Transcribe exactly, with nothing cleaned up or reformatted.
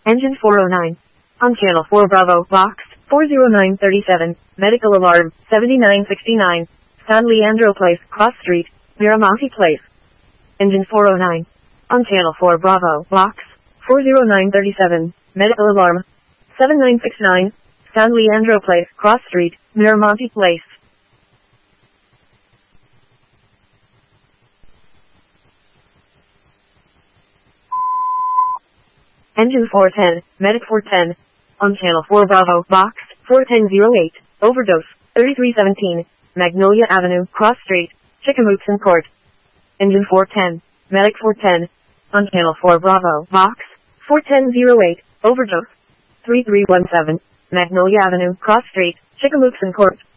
Engine four oh nine. On channel four Bravo, box four oh nine thirty-seven, medical alarm, seventy-nine sixty-nine, San Leandro Place, Cross Street, Miramonte Place. Engine four oh nine. On channel four Bravo, box four oh nine thirty-seven, medical alarm, seventy-nine sixty-nine, San Leandro Place, Cross Street, Miramonte Place. Engine four ten, Medic four ten. On channel four Bravo, box four ten oh eight, overdose, thirty-three seventeen, Magnolia Avenue, Cross Street, Chickamauga Court. Engine four ten, Medic four ten. On channel four Bravo, box four ten oh eight, overdose, three three one seven, Magnolia Avenue, Cross Street, Chickamauga Court.